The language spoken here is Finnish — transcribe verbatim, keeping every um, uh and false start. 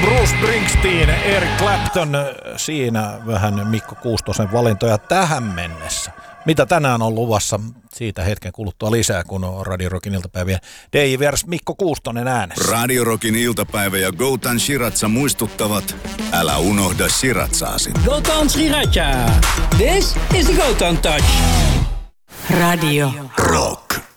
Bruce Springsteen, Eric Clapton, siinä vähän Mikko Kuustosen valintoja tähän mennessä. Mitä tänään on luvassa? Siitä hetken kuluttua lisää, kun on Radio Rockin iltapäivien D J vieras Mikko Kuustonen äänessä. Radio Rockin iltapäivä ja Gotan Shiratsa muistuttavat, älä unohda Shiratsaasi. Gotan Shiratsa. This is the Gotan Touch. Radio Rock.